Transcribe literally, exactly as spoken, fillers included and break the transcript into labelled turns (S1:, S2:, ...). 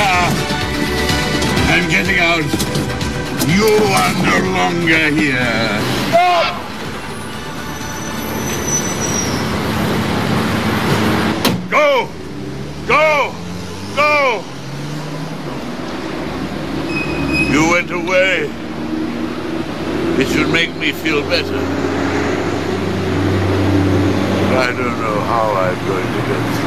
S1: car. I'm getting out. You are no longer here. Stop! Go! Go! Go! You went away. It should make me feel better. But I don't know how I'm going to get through.